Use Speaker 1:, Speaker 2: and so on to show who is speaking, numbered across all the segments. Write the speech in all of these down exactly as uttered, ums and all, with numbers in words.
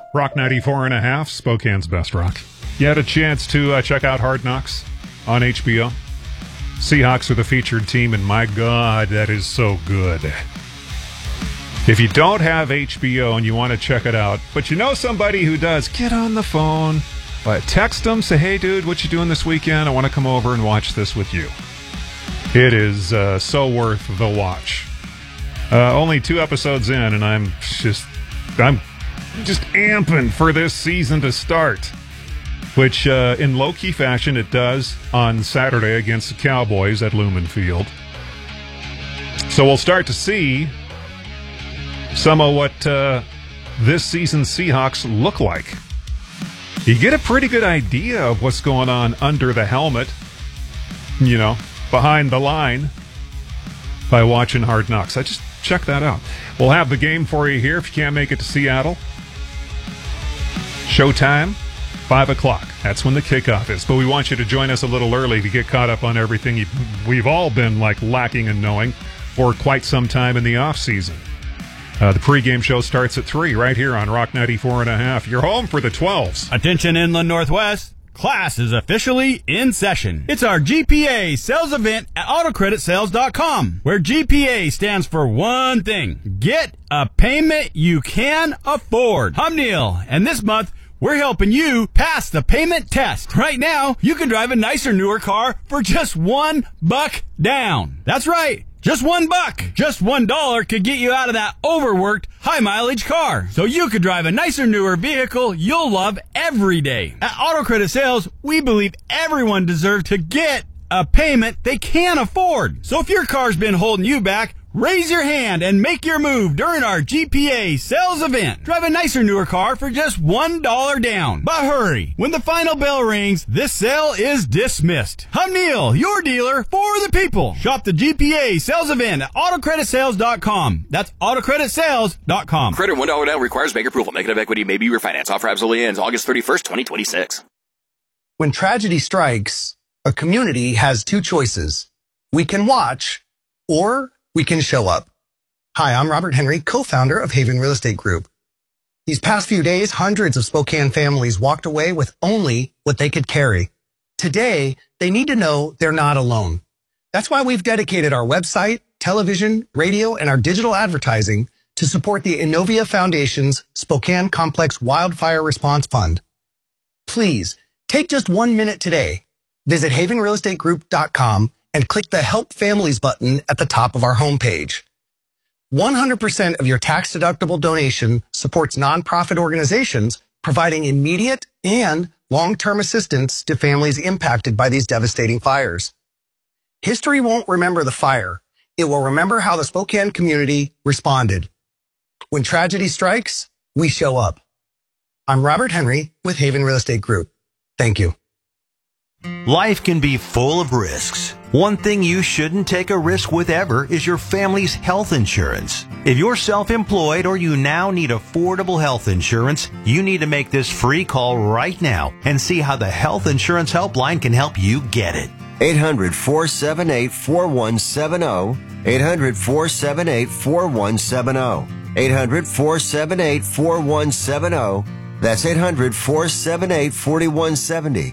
Speaker 1: Rock ninety-four and a half, Spokane's best rock. You had a chance to uh, check out Hard Knocks on H B O. Seahawks are the featured team, and my God, that is so good. If you don't have H B O and you want to check it out, but you know somebody who does, get on the phone, but text them, say, hey, dude, what you doing this weekend? I want to come over and watch this with you. It is uh, so worth the watch. Uh, only two episodes in, and I'm just, I'm just amping for this season to start, which uh, in low-key fashion it does on Saturday against the Cowboys at Lumen Field. So we'll start to see some of what uh, this season's Seahawks look like. You get a pretty good idea of what's going on under the helmet, you know, behind the line by watching Hard Knocks. I just check that out. We'll have the game for you here if you can't make it to Seattle. Showtime, five o'clock. That's when the kickoff is. But we want you to join us a little early to get caught up on everything we've all been like lacking in knowing for quite some time in the off-season. Uh, the pregame show starts at three right here on Rock ninety-four and a half. You're home for the twelves.
Speaker 2: Attention Inland Northwest. Class is officially in session. It's our G P A sales event at auto credit sales dot com, where G P A stands for one thing. Get a payment you can afford. I'm Neil, and this month, we're helping you pass the payment test. Right now, you can drive a nicer, newer car for just one buck down. That's right. Just one buck. Just one dollar could get you out of that overworked, high-mileage car. So you could drive a nicer, newer vehicle you'll love every day. At Auto Credit Sales, we believe everyone deserves to get a payment they can afford. So if your car's been holding you back, raise your hand and make your move during our G P A sales event. Drive a nicer, newer car for just one dollar down. But hurry. When the final bell rings, this sale is dismissed. I'm Neil, your dealer for the people. Shop the G P A sales event at auto credit sales dot com. That's auto credit sales dot com.
Speaker 3: Credit one dollar down requires bank approval. Negative equity may be refinanced. Offer absolutely ends August thirty-first, twenty twenty-six.
Speaker 4: When tragedy strikes, a community has two choices. We can watch, or we can show up. Hi, I'm Robert Henry, co-founder of Haven Real Estate Group. These past few days, hundreds of Spokane families walked away with only what they could carry. Today, they need to know they're not alone. That's why we've dedicated our website, television, radio, and our digital advertising to support the Innovia Foundation's Spokane Complex Wildfire Response Fund. Please, take just one minute today. Visit haven real estate group dot com and click the Help Families button at the top of our homepage. one hundred percent of your tax-deductible donation supports nonprofit organizations providing immediate and long-term assistance to families impacted by these devastating fires. History won't remember the fire. It will remember how the Spokane community responded. When tragedy strikes, we show up. I'm Robert Henry with Haven Real Estate Group. Thank you.
Speaker 5: Life can be full of risks. One thing you shouldn't take a risk with ever is your family's health insurance. If you're self-employed or you now need affordable health insurance, you need to make this free call right now and see how the Health Insurance Helpline can help you get it.
Speaker 6: eight hundred, four seven eight, four one seven zero. eight hundred, four seven eight, four one seven zero. eight hundred, four seven eight, four one seven zero. That's eight hundred, four seven eight, four one seven zero.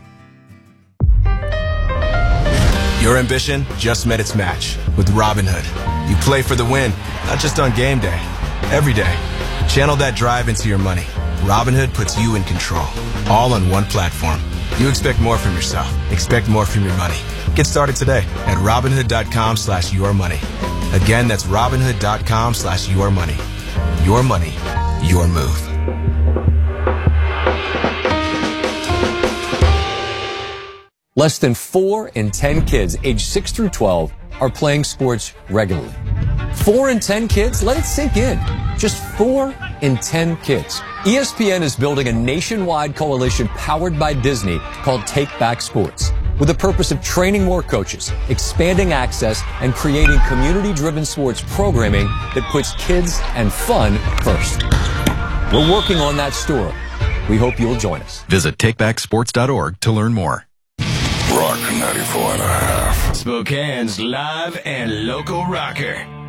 Speaker 7: Your ambition just met its match with Robinhood. You play for the win, not just on game day, every day. Channel that drive into your money. Robinhood puts you in control, all on one platform. You expect more from yourself. Expect more from your money. Get started today at Robinhood.com slash your money. Again, that's Robinhood.com slash your money. Your money, your move.
Speaker 8: Less than four in ten kids aged six through twelve are playing sports regularly. Four in ten kids? Let it sink in. Just four in ten kids. E S P N is building a nationwide coalition powered by Disney called Take Back Sports, with the purpose of training more coaches, expanding access, and creating community-driven sports programming that puts kids and fun first. We're working on that story. We hope you'll join us.
Speaker 9: Visit take back sports dot org to learn more.
Speaker 10: Rock ninety-four and a half.
Speaker 2: Spokane's live and local rocker.